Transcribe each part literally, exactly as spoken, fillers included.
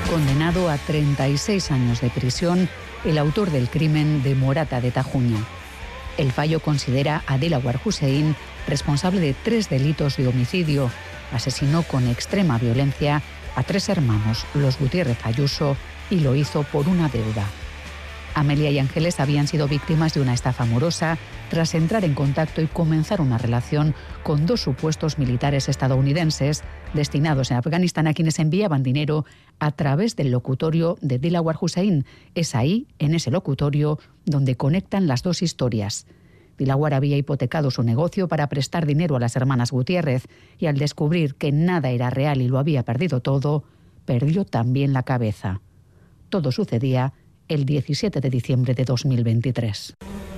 Condenado a treinta y seis años de prisión, el autor del crimen de Morata de Tajuña. El fallo considera a Dilawar Hussein responsable de tres delitos de homicidio. Asesinó con extrema violencia a tres hermanos, los Gutiérrez Ayuso, y lo hizo por una deuda. Amelia y Ángeles habían sido víctimas de una estafa amorosa tras entrar en contacto y comenzar una relación con dos supuestos militares estadounidenses destinados en Afganistán, a quienes enviaban dinero a través del locutorio de Dilawar Hussein. Es ahí, en ese locutorio, donde conectan las dos historias. Dilawar había hipotecado su negocio para prestar dinero a las hermanas Gutiérrez y, al descubrir que nada era real y lo había perdido todo, perdió también la cabeza. Todo sucedía el diecisiete de diciembre de dos mil veintitrés.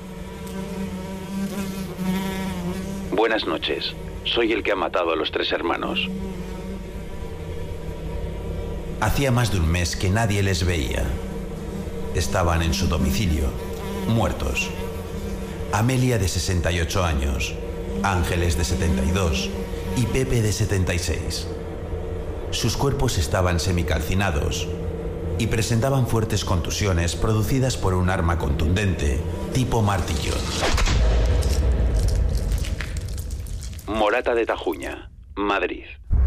Buenas noches. Soy el que ha matado a los tres hermanos. Hacía más de un mes que nadie les veía. Estaban en su domicilio, muertos. Amelia, de sesenta y ocho años, Ángeles, de setenta y dos, y Pepe, de setenta y seis. Sus cuerpos estaban semicalcinados y presentaban fuertes contusiones producidas por un arma contundente, tipo martillo. Morata de Tajuña, Madrid.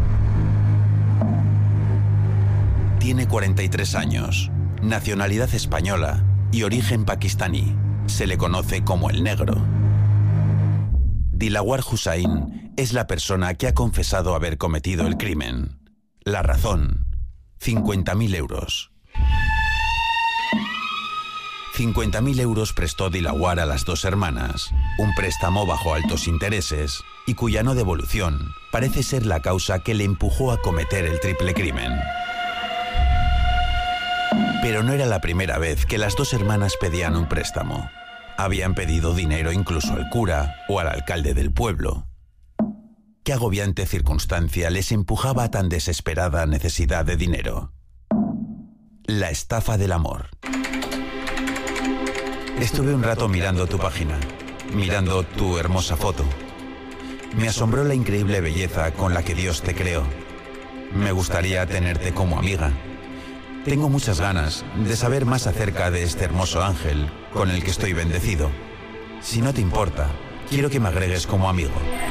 Tiene cuarenta y tres años, nacionalidad española y origen pakistaní. Se le conoce como el Negro. Dilawar Hussein es la persona que ha confesado haber cometido el crimen. La razón: cincuenta mil euros. cincuenta mil euros prestó Dilawar a las dos hermanas, un préstamo bajo altos intereses y cuya no devolución parece ser la causa que le empujó a cometer el triple crimen. Pero no era la primera vez que las dos hermanas pedían un préstamo. Habían pedido dinero incluso al cura o al alcalde del pueblo. ¿Qué agobiante circunstancia les empujaba a tan desesperada necesidad de dinero? La estafa del amor. Estuve un rato mirando tu página, mirando tu hermosa foto. Me asombró la increíble belleza con la que Dios te creó. Me gustaría tenerte como amiga. Tengo muchas ganas de saber más acerca de este hermoso ángel con el que estoy bendecido. Si no te importa, quiero que me agregues como amigo.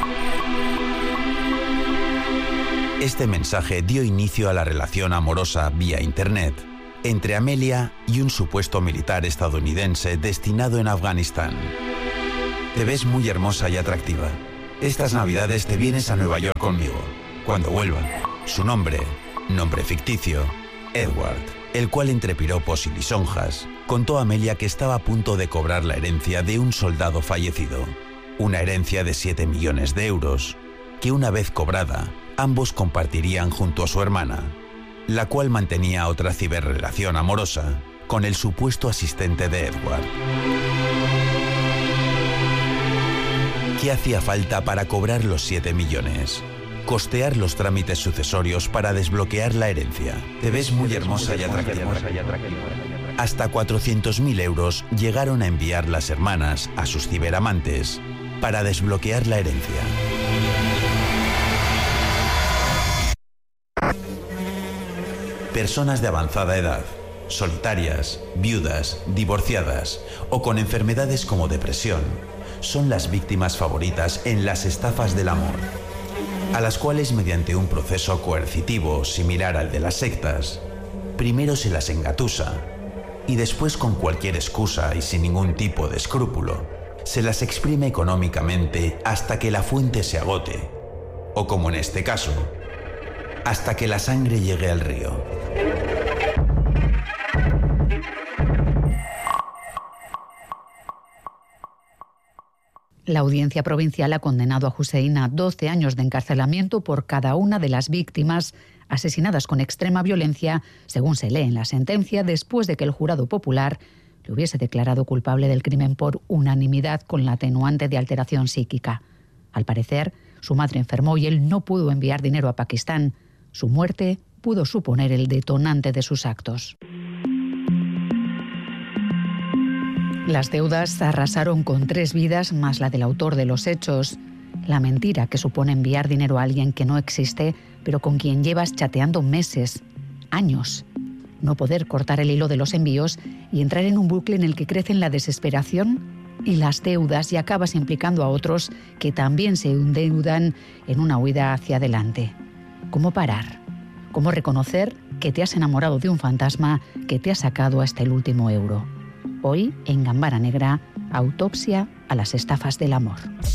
Este mensaje dio inicio a la relación amorosa vía internet entre Amelia y un supuesto militar estadounidense destinado en Afganistán. Te ves muy hermosa y atractiva. Estas navidades te vienes a Nueva York conmigo, cuando vuelva. Su nombre, nombre ficticio, Edward, el cual entre piropos y lisonjas contó a Amelia que estaba a punto de cobrar la herencia de un soldado fallecido. Una herencia de siete millones de euros, que una vez cobrada, ambos compartirían junto a su hermana, la cual mantenía otra ciberrelación amorosa con el supuesto asistente de Edward. ¿Qué hacía falta para cobrar los siete millones? Costear los trámites sucesorios para desbloquear la herencia. Te ves muy hermosa y atractiva. Hasta cuatrocientos mil euros llegaron a enviar las hermanas a sus ciberamantes para desbloquear la herencia. Personas de avanzada edad, solitarias, viudas, divorciadas o con enfermedades como depresión, son las víctimas favoritas en las estafas del amor, a las cuales, mediante un proceso coercitivo similar al de las sectas, primero se las engatusa y después, con cualquier excusa y sin ningún tipo de escrúpulo, se las exprime económicamente hasta que la fuente se agote, o como en este caso, hasta que la sangre llegue al río. La Audiencia Provincial ha condenado a Hussein a doce años de encarcelamiento por cada una de las víctimas asesinadas con extrema violencia, según se lee en la sentencia, después de que el jurado popular le hubiese declarado culpable del crimen por unanimidad con la atenuante de alteración psíquica. Al parecer, su madre enfermó y él no pudo enviar dinero a Pakistán. Su muerte pudo suponer el detonante de sus actos. Las deudas arrasaron con tres vidas más la del autor de los hechos. La mentira que supone enviar dinero a alguien que no existe, pero con quien llevas chateando meses, años. no poder cortar el hilo de los envíos y entrar en un bucle en el que crecen la desesperación y las deudas y acabas implicando a otros que también se endeudan en una huida hacia adelante. ¿Cómo parar? ¿Cómo reconocer que te has enamorado de un fantasma que te ha sacado hasta el último euro? Hoy, en Gambara Negra, autopsia a las estafas del amor.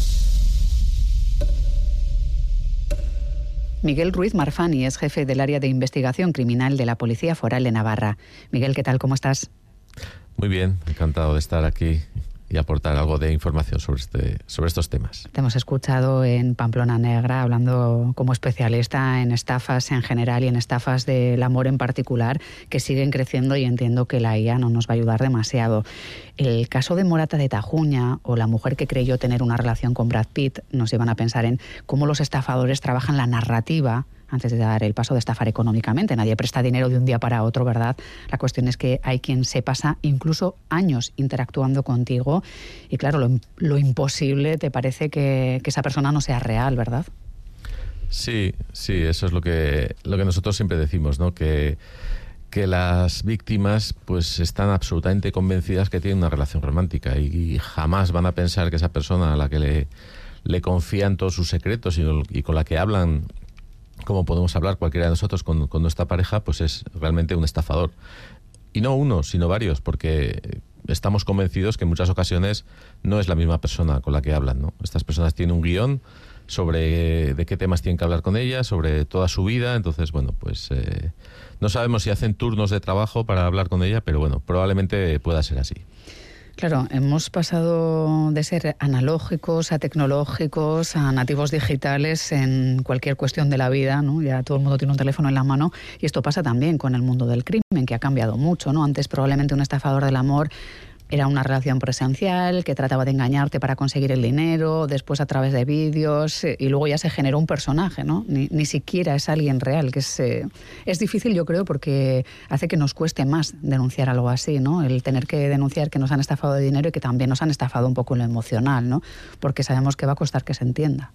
Miguel Ruiz Marfani es jefe del área de investigación criminal de la Policía Foral de Navarra. Miguel, ¿qué tal? ¿Cómo estás? Muy bien, encantado de estar aquí y aportar algo de información sobre este, sobre estos temas. Te hemos escuchado en Pamplona Negra hablando como especialista en estafas en general y en estafas del amor en particular, que siguen creciendo, y entiendo que la I A no nos va a ayudar demasiado. El caso de Morata de Tajuña o la mujer que creyó tener una relación con Brad Pitt nos llevan a pensar en cómo los estafadores trabajan la narrativa antes de dar el paso de estafar económicamente. Nadie presta dinero de un día para otro, ¿verdad? La cuestión es que hay quien se pasa incluso años interactuando contigo y, claro, lo, lo imposible te parece que, que esa persona no sea real, ¿verdad? Sí, sí, eso es lo que, lo que nosotros siempre decimos, ¿no? Que, que las víctimas pues están absolutamente convencidas que tienen una relación romántica y, y jamás van a pensar que esa persona a la que le, le confían todos sus secretos y, y con la que hablan como podemos hablar cualquiera de nosotros con, con nuestra pareja, pues es realmente un estafador. Y no uno, sino varios, porque estamos convencidos que en muchas ocasiones no es la misma persona con la que hablan, ¿no? Estas personas tienen un guión sobre de qué temas tienen que hablar con ella, sobre toda su vida. Entonces, bueno, pues eh, no sabemos si hacen turnos de trabajo para hablar con ella, pero bueno, probablemente pueda ser así. Claro, hemos pasado de ser analógicos a tecnológicos, a nativos digitales en cualquier cuestión de la vida, ¿no? Ya todo el mundo tiene un teléfono en la mano, y esto pasa también con el mundo del crimen, que ha cambiado mucho, ¿no? Antes probablemente un estafador del amor era una relación presencial que trataba de engañarte para conseguir el dinero, después a través de vídeos, y luego ya se generó un personaje, ¿no? Ni, ni siquiera es alguien real, que es, eh, es difícil, yo creo, porque hace que nos cueste más denunciar algo así, ¿no? El tener que denunciar que nos han estafado de dinero y que también nos han estafado un poco en lo emocional, ¿no? Porque sabemos que va a costar que se entienda.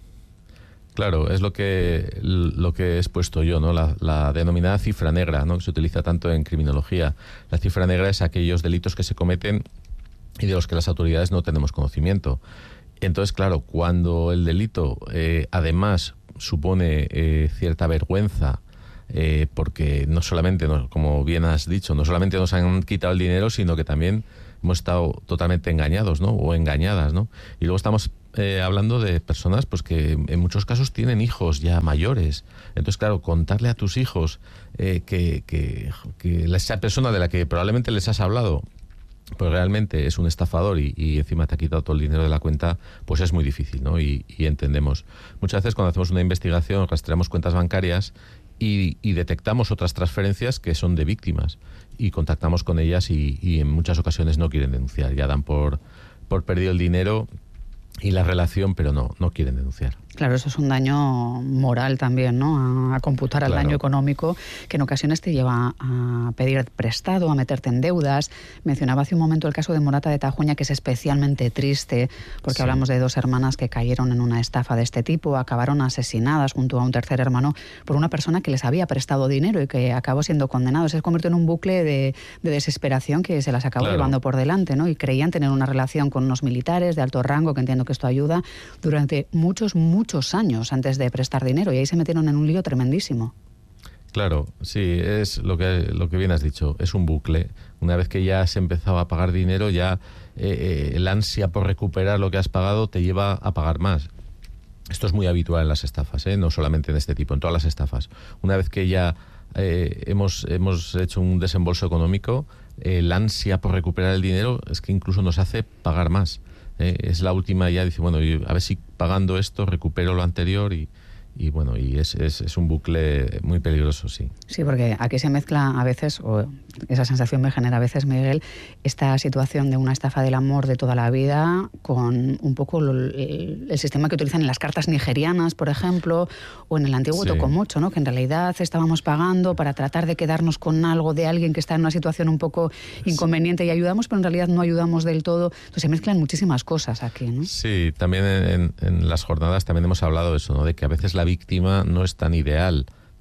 Claro, es lo que lo que he expuesto yo, ¿no? La, la denominada cifra negra, ¿no? Que se utiliza tanto en criminología. La cifra negra es aquellos delitos que se cometen y de los que las autoridades no tenemos conocimiento. Entonces, claro, cuando el delito eh, además supone eh, cierta vergüenza, eh, porque no solamente, no, como bien has dicho, no solamente nos han quitado el dinero, sino que también hemos estado totalmente engañados, ¿no? O engañadas, ¿no? Y luego estamos eh, hablando de personas pues que en muchos casos tienen hijos ya mayores. Entonces, claro, contarle a tus hijos eh, que, que, que esa persona de la que probablemente les has hablado pues realmente es un estafador y, y encima te ha quitado todo el dinero de la cuenta, pues es muy difícil, ¿no? Y, y entendemos. Muchas veces cuando hacemos una investigación rastreamos cuentas bancarias y, y detectamos otras transferencias que son de víctimas y contactamos con ellas y, y en muchas ocasiones no quieren denunciar, ya dan por, por perdido el dinero y la relación, pero no, no quieren denunciar. Claro, eso es un daño moral también, ¿no? A, a computar al Claro. daño económico, que en ocasiones te lleva a pedir prestado, a meterte en deudas. Mencionaba hace un momento el caso de Morata de Tajuña, que es especialmente triste, porque Sí. hablamos de dos hermanas que cayeron en una estafa de este tipo, acabaron asesinadas junto a un tercer hermano por una persona que les había prestado dinero y que acabó siendo condenado. Se convirtió en un bucle de, de desesperación que se las acabó Claro. llevando por delante, ¿no? Y creían tener una relación con unos militares de alto rango, que entiendo que esto ayuda, durante muchos, muchos muchos años antes de prestar dinero, y ahí se metieron en un lío tremendísimo. Claro, sí, es lo que lo que bien has dicho, es un bucle. Una vez que ya has empezado a pagar dinero, ya eh, el ansia por recuperar lo que has pagado te lleva a pagar más. Esto es muy habitual en las estafas, ¿eh? No solamente en este tipo, en todas las estafas. Una vez que ya eh, hemos, hemos hecho un desembolso económico, eh, el ansia por recuperar el dinero es que incluso nos hace pagar más. Eh, es la última, ya dice, bueno, a ver si pagando esto recupero lo anterior y, y bueno, y es, es, es un bucle muy peligroso, sí. Sí, porque aquí se mezcla a veces, o esa sensación me genera a veces, Miguel, esta situación de una estafa del amor de toda la vida con un poco el, el sistema que utilizan en las cartas nigerianas, por ejemplo, o en el antiguo Sí. Tocomocho, ¿no? Que en realidad estábamos pagando para tratar de quedarnos con algo de alguien que está en una situación un poco inconveniente, sí, y ayudamos, pero en realidad no ayudamos del todo. Entonces se mezclan muchísimas cosas aquí, ¿no? Sí, también en, en las jornadas también hemos hablado de eso, ¿no? De que a veces la víctima no es tan ideal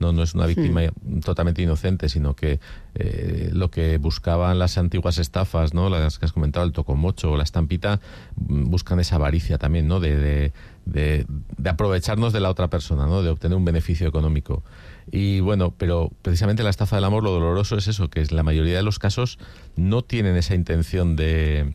no, no es una víctima mm. totalmente inocente, sino que eh, lo que buscaban las antiguas estafas, ¿no? Las que has comentado, el tocomocho o la estampita, buscan esa avaricia también, ¿no? De, de, de, de aprovecharnos de la otra persona, ¿no? De obtener un beneficio económico. Y bueno, pero precisamente la estafa del amor, lo doloroso es eso, que en la mayoría de los casos no tienen esa intención de,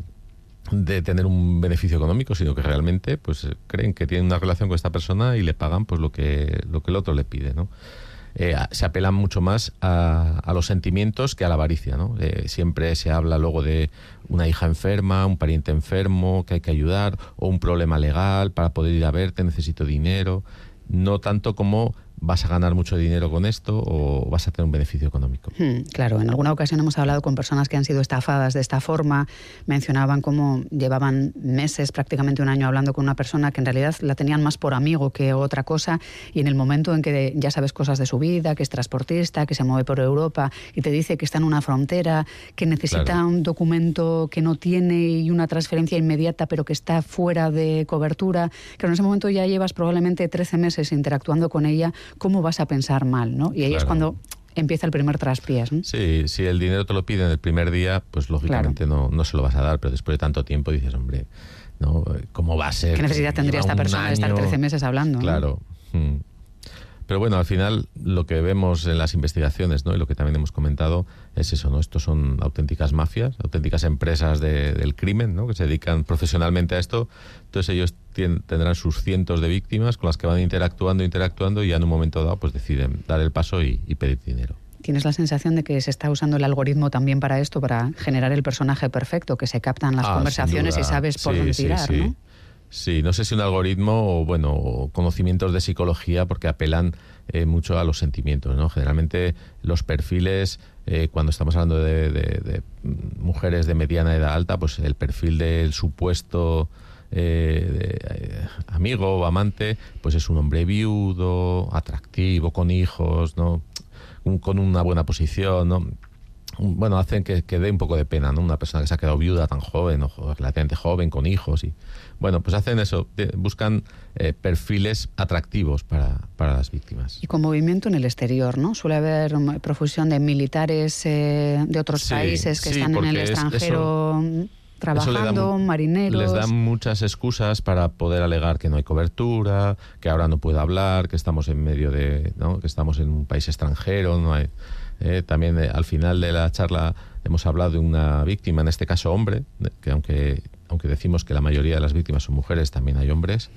de tener un beneficio económico, sino que realmente pues creen que tienen una relación con esta persona y le pagan pues lo que, lo que el otro le pide, ¿no? Eh, se apelan mucho más a, a los sentimientos que a la avaricia, ¿no? Eh, siempre se habla luego de una hija enferma, un pariente enfermo que hay que ayudar, o un problema legal para poder ir a verte, necesito dinero, no tanto como vas a ganar mucho dinero con esto o vas a tener un beneficio económico. Hmm, claro, en alguna ocasión hemos hablado con personas que han sido estafadas de esta forma, mencionaban cómo llevaban meses, prácticamente un año, hablando con una persona que en realidad la tenían más por amigo que otra cosa, y en el momento en que ya sabes cosas de su vida, que es transportista, que se mueve por Europa y te dice que está en una frontera, que necesita claro. un documento que no tiene y una transferencia inmediata pero que está fuera de cobertura, que en ese momento ya llevas probablemente trece meses interactuando con ella, ¿cómo vas a pensar mal, ¿no? Y ahí claro. es cuando empieza el primer traspiés, ¿no? Sí, si el dinero te lo piden el primer día, pues lógicamente claro. no, no se lo vas a dar, pero después de tanto tiempo dices, hombre, ¿no? ¿Cómo va a ser? ¿Qué necesidad tendría esta persona año? de estar trece meses hablando? Claro. ¿no? Pero bueno, al final lo que vemos en las investigaciones, ¿no? Y lo que también hemos comentado es eso, ¿no? Estos son auténticas mafias, auténticas empresas de, del crimen, ¿no? Que se dedican profesionalmente a esto. Entonces ellos tien, tendrán sus cientos de víctimas con las que van interactuando, interactuando y ya en un momento dado pues deciden dar el paso y, y pedir dinero. ¿Tienes la sensación de que se está usando el algoritmo también para esto, para generar el personaje perfecto, que se captan las ah, conversaciones y sabes por sí, dónde tirar, sí, sí. ¿no? Sí, no sé si un algoritmo o, bueno, o conocimientos de psicología, porque apelan eh, mucho a los sentimientos, ¿no? Generalmente los perfiles, eh, cuando estamos hablando de, de, de mujeres de mediana edad alta, pues el perfil del supuesto eh, de, eh, amigo o amante, pues es un hombre viudo, atractivo, con hijos, ¿no? Un, con una buena posición, ¿no? Bueno, hacen que, que dé un poco de pena, ¿no? Una persona que se ha quedado viuda tan joven o relativamente joven, con hijos y... Bueno, pues hacen eso, buscan eh, perfiles atractivos para, para las víctimas. Y con movimiento en el exterior, ¿no? Suele haber profusión de militares eh, de otros sí, países que sí, están en el extranjero eso, trabajando, eso marineros... Les dan muchas excusas para poder alegar que no hay cobertura, que ahora no puedo hablar, que estamos en medio de... ¿no? Que estamos en un país extranjero, no hay... Eh, también eh, al final de la charla hemos hablado de una víctima, en este caso hombre, que aunque, aunque decimos que la mayoría de las víctimas son mujeres, también hay hombres,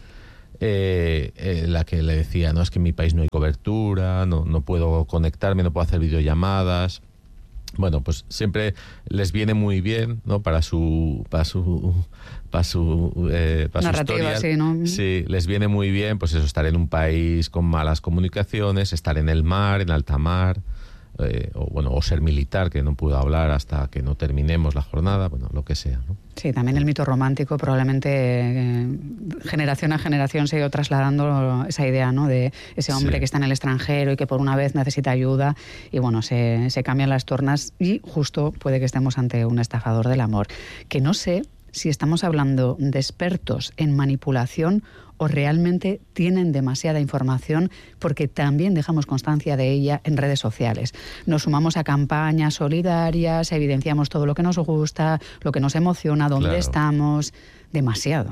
eh, eh, la que le decía, no, es que en mi país no hay cobertura, no, no puedo conectarme, no puedo hacer videollamadas. Bueno, pues siempre les viene muy bien, ¿no? Para su para su para su, eh, para su historia, sí, ¿no? Sí, les viene muy bien, pues eso, estar en un país con malas comunicaciones, estar en el mar, en alta mar. Eh, o bueno, o ser militar, que no puedo hablar hasta que no terminemos la jornada, bueno, lo que sea, ¿no? Sí, también el mito romántico probablemente eh, generación a generación se ha ido trasladando esa idea, ¿no? De ese hombre sí. que está en el extranjero y que por una vez necesita ayuda y bueno, se, se cambian las tornas y justo puede que estemos ante un estafador del amor, que no sé si estamos hablando de expertos en manipulación o realmente tienen demasiada información, porque también dejamos constancia de ella en redes sociales. Nos sumamos a campañas solidarias, evidenciamos todo lo que nos gusta, lo que nos emociona, dónde claro. estamos, demasiado.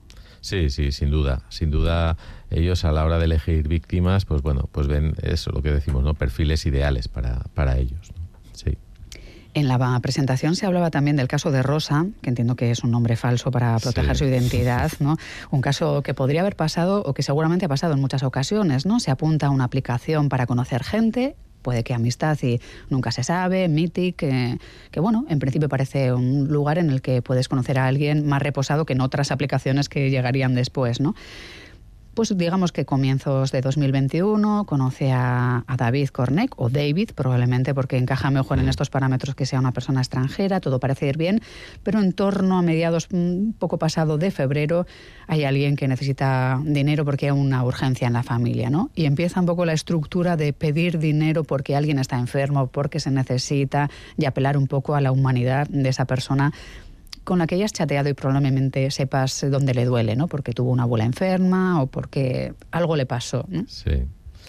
Sí, sí, sin duda. Sin duda, ellos a la hora de elegir víctimas, pues bueno, pues ven eso, lo que decimos, ¿no? Perfiles ideales para, para ellos, ¿no? Sí. En la presentación se hablaba también del caso de Rosa, que entiendo que es un nombre falso para proteger sí. su identidad, ¿no? Un caso que podría haber pasado o que seguramente ha pasado en muchas ocasiones, ¿no? Se apunta a una aplicación para conocer gente, puede que amistad y nunca se sabe, Mythic, que, que bueno, en principio parece un lugar en el que puedes conocer a alguien más reposado que en otras aplicaciones que llegarían después, ¿no? Pues digamos que comienzos de dos mil veintiuno conoce a, a David Cornec, o David, probablemente porque encaja mejor en estos parámetros que sea una persona extranjera, todo parece ir bien, pero en torno a mediados, un poco pasado de febrero, hay alguien que necesita dinero porque hay una urgencia en la familia, ¿no? Y empieza un poco la estructura de pedir dinero porque alguien está enfermo, porque se necesita, y apelar un poco a la humanidad de esa persona con la que hayas chateado y probablemente sepas dónde le duele, ¿no? Porque tuvo una abuela enferma o porque algo le pasó, ¿no? Sí.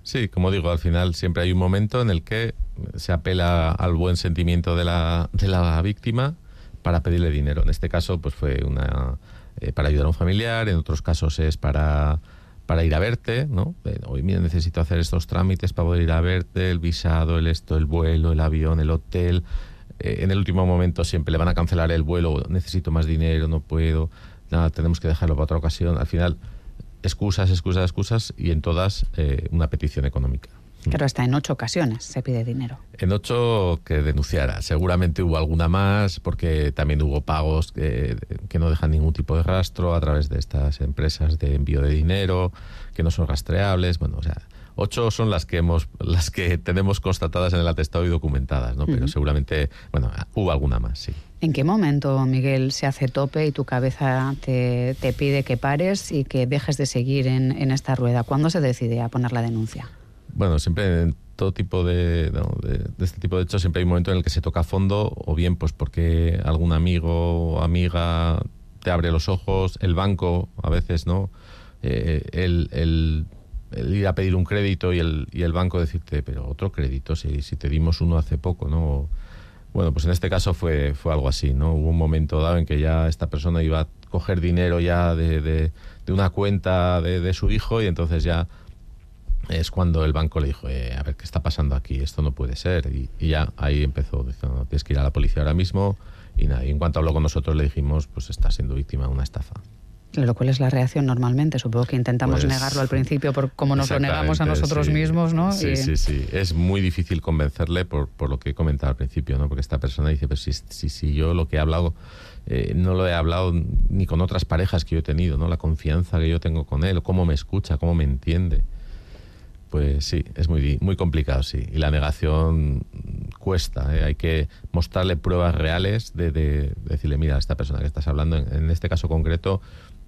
Sí, como digo, al final siempre hay un momento en el que se apela al buen sentimiento de la, de la víctima para pedirle dinero. En este caso, pues fue una eh, para ayudar a un familiar, en otros casos es para, para ir a verte, ¿no? Eh, Hoy, mira, necesito hacer estos trámites para poder ir a verte, el visado, el esto, el vuelo, el avión, el hotel. Eh, en el último momento siempre le van a cancelar el vuelo, necesito más dinero, no puedo, nada, tenemos que dejarlo para otra ocasión. Al final, excusas, excusas, excusas, y en todas eh, una petición económica. Pero hasta en ocho ocasiones se pide dinero. En ocho que denunciara. Seguramente hubo alguna más, porque también hubo pagos que, que no dejan ningún tipo de rastro a través de estas empresas de envío de dinero, que no son rastreables. Bueno, o sea, ocho son las que hemos, las que tenemos constatadas en el atestado y documentadas, ¿no? Pero uh-huh. seguramente, bueno, hubo alguna más, sí. ¿En qué momento, Miguel, se hace tope y tu cabeza te, te pide que pares y que dejes de seguir en, en esta rueda? ¿Cuándo se decide a poner la denuncia? Bueno, siempre en todo tipo de, no, de, de este tipo de hechos siempre hay un momento en el que se toca a fondo, o bien pues porque algún amigo o amiga te abre los ojos, el banco a veces, ¿no? Eh, el, el, el ir a pedir un crédito y el, y el banco decirte, pero otro crédito, si, si te dimos uno hace poco, ¿no? Bueno, pues en este caso fue, fue algo así, ¿no? Hubo un momento dado en que ya esta persona iba a coger dinero ya de, de, de una cuenta de, de su hijo, y entonces ya es cuando el banco le dijo, eh, a ver, ¿qué está pasando aquí? Esto no puede ser. Y, y ya ahí empezó, diciendo, no, tienes que ir a la policía ahora mismo. Y nada, y en cuanto habló con nosotros le dijimos, pues está siendo víctima de una estafa. Claro, ¿cuál es la reacción normalmente? Supongo que intentamos pues, negarlo al principio por como nos lo negamos a nosotros sí, mismos, ¿no? Sí, y... sí, sí. Es muy difícil convencerle por, por lo que he comentado al principio, ¿no? Porque esta persona dice, pues si, si, si yo lo que he hablado, eh, no lo he hablado ni con otras parejas que yo he tenido, ¿no? La confianza que yo tengo con él, cómo me escucha, cómo me entiende. Pues sí, es muy, muy complicado, sí. Y la negación cuesta, ¿eh? Hay que mostrarle pruebas reales de, de, de decirle, mira, esta persona que estás hablando, en, en este caso concreto,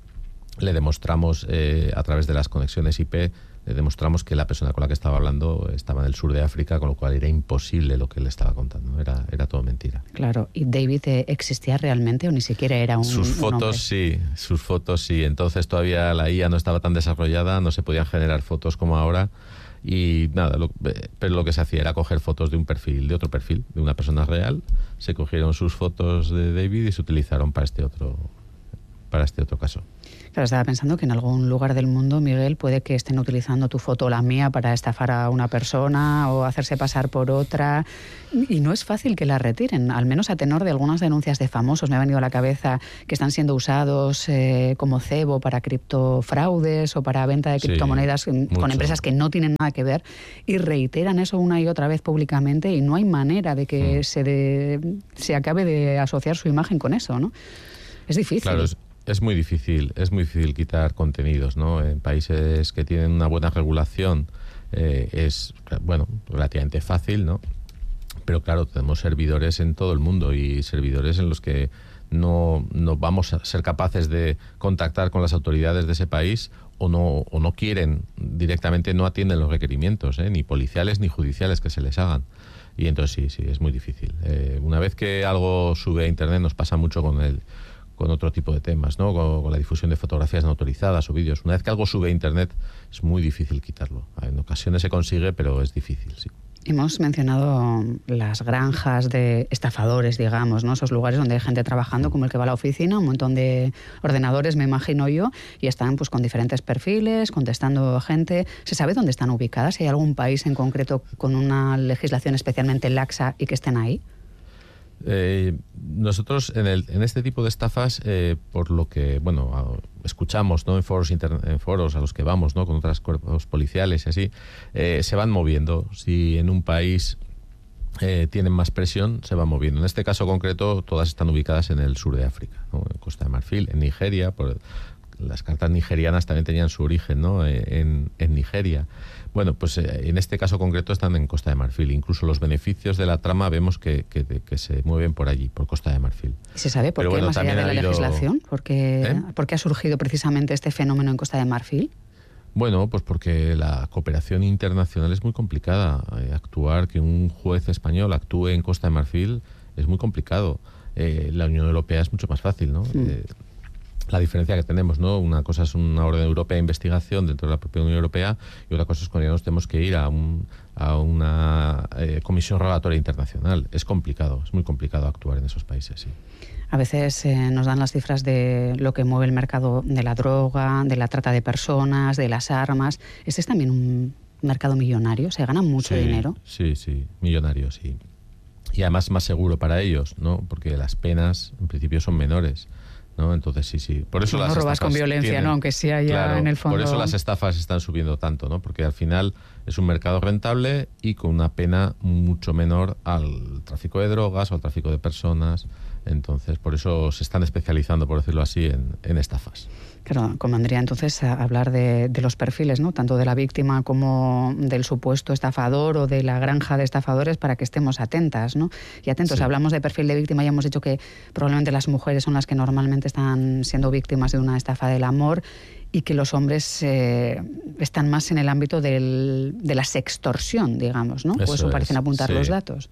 le demostramos eh, a través de las conexiones I P, le demostramos que la persona con la que estaba hablando estaba en el sur de África, con lo cual era imposible lo que él estaba contando, era, era todo mentira. Claro, ¿y David eh, existía realmente o ni siquiera era un Sus fotos un sí, sus fotos sí, entonces todavía la I A no estaba tan desarrollada, no se podían generar fotos como ahora, y nada, lo, pero lo que se hacía era coger fotos de un perfil, de otro perfil, de una persona real, se cogieron sus fotos de David y se utilizaron para este otro, para este otro caso. Claro, estaba pensando que en algún lugar del mundo, Miguel, puede que estén utilizando tu foto o la mía para estafar a una persona o hacerse pasar por otra, y no es fácil que la retiren, al menos a tenor de algunas denuncias de famosos. Me ha venido a la cabeza que están siendo usados eh, como cebo para criptofraudes o para venta de criptomonedas sí, con mucho. Empresas que no tienen nada que ver, y reiteran eso una y otra vez públicamente, y no hay manera de que mm. se, de, se acabe de asociar su imagen con eso, ¿no? Es difícil. Claro, es... Es muy difícil, es muy difícil quitar contenidos, ¿no? En países que tienen una buena regulación eh, es, bueno, relativamente fácil, ¿no? Pero claro, tenemos servidores en todo el mundo y servidores en los que no, no vamos a ser capaces de contactar con las autoridades de ese país, o no, o no quieren directamente, no atienden los requerimientos, ¿eh? Ni policiales ni judiciales que se les hagan. Y entonces sí, sí, es muy difícil. Eh, una vez que algo sube a Internet, nos pasa mucho con el con otro tipo de temas, ¿no? Con, con la difusión de fotografías no autorizadas o vídeos. Una vez que algo sube a Internet, es muy difícil quitarlo. En ocasiones se consigue, pero es difícil, sí. Hemos mencionado las granjas de estafadores, digamos, ¿no? Esos lugares donde hay gente trabajando, como el que va a la oficina, un montón de ordenadores, me imagino yo, y están pues con diferentes perfiles, contestando a gente. ¿Se sabe dónde están ubicadas? ¿Hay algún país en concreto con una legislación especialmente laxa y que estén ahí? Eh, nosotros en, el, en este tipo de estafas, eh, por lo que bueno a, escuchamos, ¿no? en foros inter, en foros a los que vamos, ¿no? con otros cuerpos policiales y así, eh, se van moviendo. Si en un país eh, tienen más presión, se van moviendo. En este caso concreto, todas están ubicadas en el sur de África, ¿no? En Costa de Marfil, en Nigeria. Por, las cartas nigerianas también tenían su origen, ¿no? en, en Nigeria. Bueno, pues eh, en este caso concreto están en Costa de Marfil. Incluso los beneficios de la trama vemos que, que, que se mueven por allí, por Costa de Marfil. ¿Y se sabe por Pero qué, bueno, más allá de la habido... legislación? ¿Por qué, ¿Eh? ¿Por qué ha surgido precisamente este fenómeno en Costa de Marfil? Bueno, pues porque la cooperación internacional es muy complicada. Eh, actuar, que un juez español actúe en Costa de Marfil es muy complicado. Eh, la Unión Europea es mucho más fácil, ¿no? Mm. Eh, la diferencia que tenemos, ¿no? Una cosa es una orden europea de investigación dentro de la propia Unión Europea y otra cosa es cuando ya nos tenemos que ir a, un, a una eh, comisión regulatoria internacional. Es complicado, es muy complicado actuar en esos países, sí. A veces eh, nos dan las cifras de lo que mueve el mercado de la droga, de la trata de personas, de las armas. ¿Este es también un mercado millonario? ¿Se gana mucho sí, dinero? Sí, sí, millonario, sí. Y además más seguro para ellos, ¿no? Porque las penas en principio son menores, ¿no? Entonces sí, sí. Por eso no las robas con violencia, tienen, ¿no? Aunque sí haya claro, en el fondo. Por eso las estafas están subiendo tanto, ¿no? Porque al final es un mercado rentable y con una pena mucho menor al tráfico de drogas o al tráfico de personas. Entonces, por eso se están especializando, por decirlo así, en, en estafas. Claro, convendría entonces hablar de, de los perfiles, ¿no? Tanto de la víctima como del supuesto estafador o de la granja de estafadores para que estemos atentas, ¿no? Y atentos, sí. Hablamos de perfil de víctima, ya hemos dicho que probablemente las mujeres son las que normalmente están siendo víctimas de una estafa del amor y que los hombres eh, están más en el ámbito del, de la sextorsión, digamos, ¿no? Eso o eso parecen apuntar sí. los datos.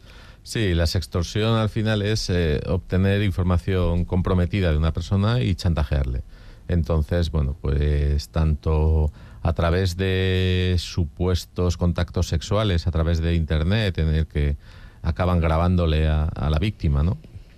Sí, la sextorsión al final es eh, obtener información comprometida de una persona y chantajearle. Entonces, bueno, pues tanto a través de supuestos contactos sexuales, a través de Internet, en el que acaban grabándole a, a la víctima, ¿no?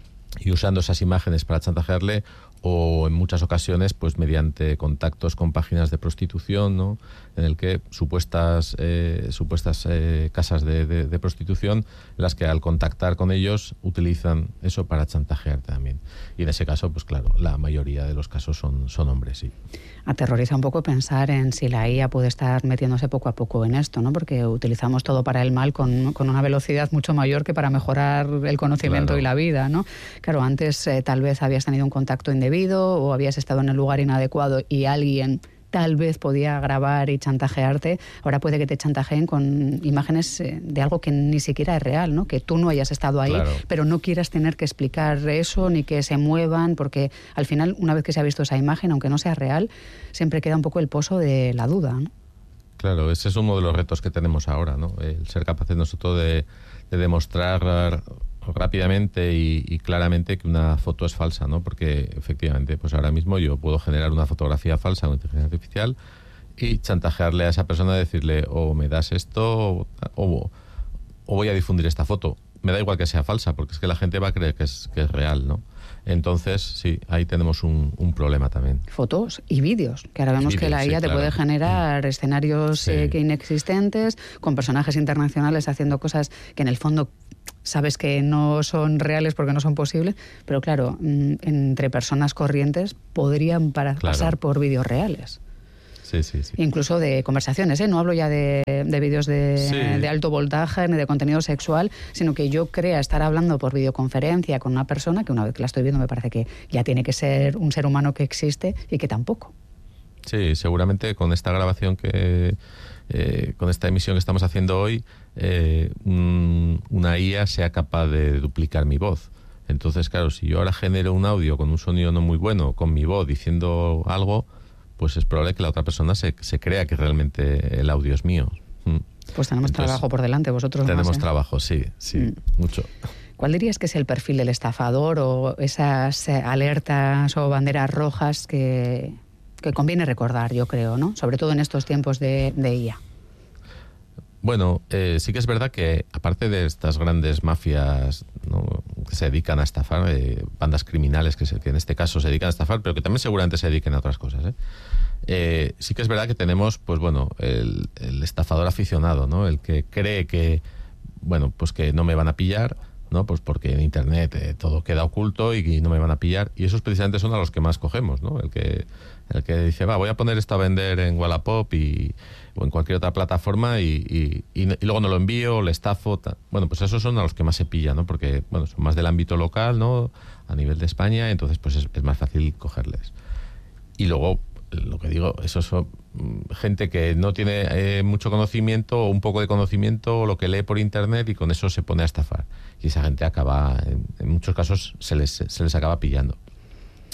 Y usando esas imágenes para chantajearle, o en muchas ocasiones, pues mediante contactos con páginas de prostitución, ¿no? En el que supuestas eh, supuestas eh, casas de, de, de prostitución, las que al contactar con ellos utilizan eso para chantajear también. Y en ese caso, pues claro, la mayoría de los casos son, son hombres, sí. Aterroriza un poco pensar en si la I A puede estar metiéndose poco a poco en esto, ¿no? Porque utilizamos todo para el mal con, con una velocidad mucho mayor que para mejorar el conocimiento claro. y la vida, ¿no? Claro, antes eh, tal vez habías tenido un contacto indebido o habías estado en el lugar inadecuado y alguien tal vez podía grabar y chantajearte. Ahora puede que te chantajeen con imágenes de algo que ni siquiera es real, ¿no? Que tú no hayas estado ahí, claro. pero no quieras tener que explicar eso ni que se muevan, porque al final, una vez que se ha visto esa imagen, aunque no sea real, siempre queda un poco el pozo de la duda, ¿no? Claro, ese es uno de los retos que tenemos ahora, ¿no? El ser capaces nosotros de, de demostrar rápidamente y, y claramente que una foto es falsa, ¿no? Porque efectivamente, pues ahora mismo yo puedo generar una fotografía falsa con inteligencia artificial y chantajearle a esa persona, decirle o me das esto o, o voy a difundir esta foto. Me da igual que sea falsa, porque es que la gente va a creer que es, que es real, ¿no? Entonces, sí, ahí tenemos un, un problema también. Fotos y vídeos, que ahora vemos vídeos, que la I A sí, te claro. puede generar mm. escenarios sí. eh, que inexistentes, con personajes internacionales haciendo cosas que en el fondo sabes que no son reales porque no son posibles, pero claro, entre personas corrientes podrían para, claro. pasar por vídeos reales. Sí, sí, sí. Incluso de conversaciones, ¿eh? No hablo ya de, de vídeos de, sí. de alto voltaje ni de contenido sexual, sino que yo crea estar hablando por videoconferencia con una persona que una vez que la estoy viendo me parece que ya tiene que ser un ser humano que existe y que tampoco. Sí, seguramente con esta grabación que... Eh, con esta emisión que estamos haciendo hoy, eh, un, una I A sea capaz de duplicar mi voz. Entonces, claro, si yo ahora genero un audio con un sonido no muy bueno, con mi voz diciendo algo, pues es probable que la otra persona se, se crea que realmente el audio es mío. Mm. Pues tenemos Entonces, trabajo por delante, vosotros Tenemos más, ¿eh? trabajo, sí, sí, mm. mucho. ¿Cuál dirías que es el perfil del estafador o esas alertas o banderas rojas que... que conviene recordar, yo creo, ¿no? Sobre todo en estos tiempos de, de I A. Bueno, eh, sí que es verdad que aparte de estas grandes mafias, ¿no?, que se dedican a estafar, eh, bandas criminales que, se, que en este caso se dedican a estafar, pero que también seguramente se dediquen a otras cosas, ¿eh? Eh, sí que es verdad que tenemos, pues bueno, el, el estafador aficionado, ¿no? El que cree que, bueno, pues que no me van a pillar, ¿no? Pues porque en Internet eh, todo queda oculto y, y no me van a pillar, y esos precisamente son a los que más cogemos, ¿no? El que el que dice, va, voy a poner esto a vender en Wallapop y, o en cualquier otra plataforma y, y, y, y luego no lo envío, le estafo. Ta. Bueno, pues esos son a los que más se pilla, ¿no? Porque, bueno, son más del ámbito local, ¿no? A nivel de España, entonces pues es, es más fácil cogerles. Y luego, lo que digo, esos son gente que no tiene eh, mucho conocimiento o un poco de conocimiento o lo que lee por Internet y con eso se pone a estafar. Y esa gente acaba, en, en muchos casos, se les, se les acaba pillando.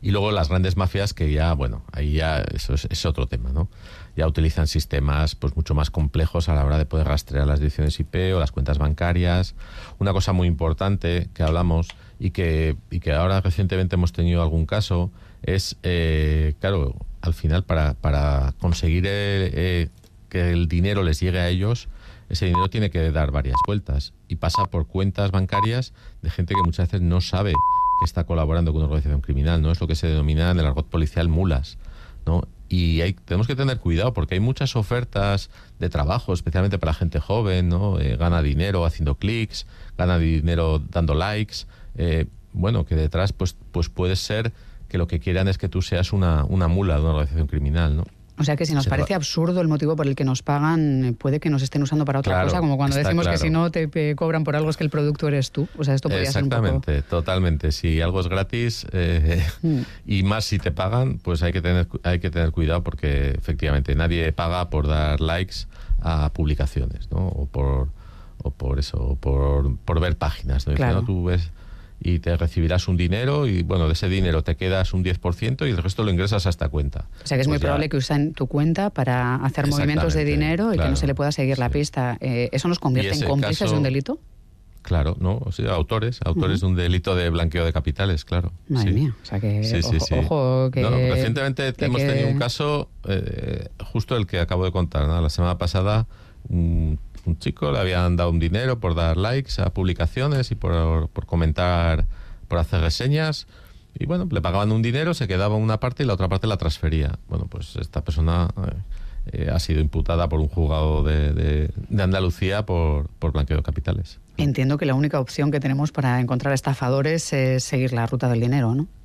Y luego las grandes mafias que ya, bueno, ahí ya eso es, es otro tema, ¿no? Ya utilizan sistemas pues mucho más complejos a la hora de poder rastrear las direcciones I P o las cuentas bancarias. Una cosa muy importante que hablamos y que, y que ahora recientemente hemos tenido algún caso es, eh, claro, al final para, para conseguir eh, eh, que el dinero les llegue a ellos, ese dinero tiene que dar varias vueltas y pasa por cuentas bancarias de gente que muchas veces no sabe que está colaborando con una organización criminal, ¿no? Es lo que se denomina en el argot policial mulas, ¿no? Y hay, tenemos que tener cuidado porque hay muchas ofertas de trabajo, especialmente para la gente joven, ¿no? Eh, gana dinero haciendo clics, gana dinero dando likes, eh, bueno, que detrás pues, pues puede ser que lo que quieran es que tú seas una, una mula de una organización criminal, ¿no? O sea que si nos parece absurdo el motivo por el que nos pagan, puede que nos estén usando para otra claro, cosa, como cuando decimos claro. que si no te, te cobran por algo es que el producto eres tú. O sea, esto podría ser un poco... Exactamente, totalmente. Si algo es gratis eh, mm. y más si te pagan, pues hay que tener hay que tener cuidado porque efectivamente nadie paga por dar likes a publicaciones, ¿no? O por o por eso, o por por ver páginas, ¿no? Claro. ¿no? Tú ves y te recibirás un dinero y, bueno, de ese dinero te quedas un diez por ciento y el resto lo ingresas a esta cuenta. O sea, que es pues muy ya... probable que usen tu cuenta para hacer movimientos de dinero y claro, que no se le pueda seguir sí. la pista. Eh, ¿Eso nos convierte en cómplices caso... de un delito? Claro, no, o sea, autores, autores uh-huh. de un delito de blanqueo de capitales, claro. Madre sí. mía, o sea que sí, sí, ojo, sí. ojo que... No, recientemente que, hemos que... tenido un caso, eh, justo el que acabo de contar, ¿no? La semana pasada, un, un chico le habían dado un dinero por dar likes a publicaciones y por, por comentar, por hacer reseñas, y bueno, le pagaban un dinero, se quedaba una parte y la otra parte la transfería. Bueno, pues esta persona... Eh, Eh, ha sido imputada por un juzgado de, de, de Andalucía por, por blanqueo de capitales. Entiendo que la única opción que tenemos para encontrar estafadores es seguir la ruta del dinero, ¿no?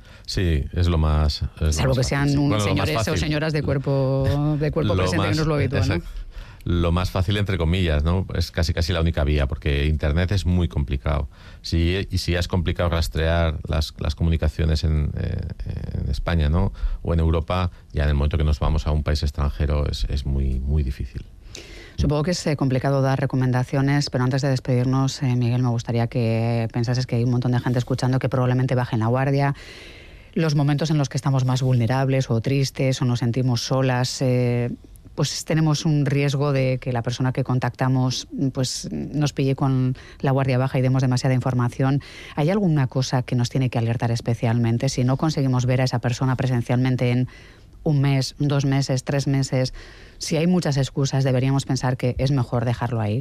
Sí, es lo más... Es Salvo lo más que sean fácil, un bueno, señores o señoras de cuerpo, de cuerpo presente, más, que no es lo habitual, ¿no? Lo más fácil, entre comillas, ¿no? Es casi casi la única vía, porque Internet es muy complicado. Si, y si ya es complicado rastrear las, las comunicaciones en, eh, en España, ¿no? O en Europa, ya en el momento que nos vamos a un país extranjero es, es muy, muy difícil. Supongo que es eh, complicado dar recomendaciones, pero antes de despedirnos, eh, Miguel, me gustaría que pensases que hay un montón de gente escuchando que probablemente bajen la guardia. Los momentos en los que estamos más vulnerables o tristes o nos sentimos solas... Eh, pues tenemos un riesgo de que la persona que contactamos pues nos pille con la guardia baja y demos demasiada información. ¿Hay alguna cosa que nos tiene que alertar especialmente? Si no conseguimos ver a esa persona presencialmente en un mes, dos meses, tres meses, si hay muchas excusas, deberíamos pensar que es mejor dejarlo ahí.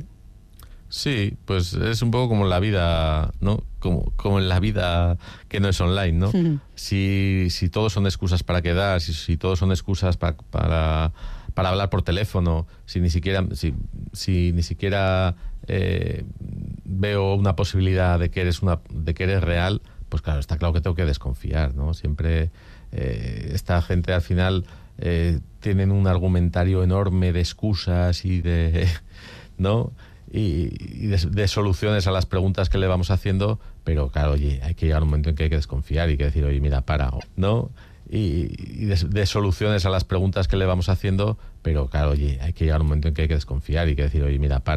Sí, pues es un poco como en la vida, ¿no? Como, como en la vida que no es online, ¿no? Uh-huh. Si, si todos son excusas para quedar, si, si todos son excusas para... para para hablar por teléfono, si ni siquiera si, si ni siquiera eh, veo una posibilidad de que eres una de que eres real, pues claro, está claro que tengo que desconfiar, ¿no? Siempre eh, esta gente al final eh, tienen un argumentario enorme de excusas y de ¿no? y, y de, de soluciones a las preguntas que le vamos haciendo, pero claro, oye, hay que llegar a un momento en que hay que desconfiar y que decir, oye, mira, para, ¿no? y, y de, de soluciones a las preguntas que le vamos haciendo, pero claro, oye, hay que llegar a un momento en que hay que desconfiar y que decir, oye, mira, para.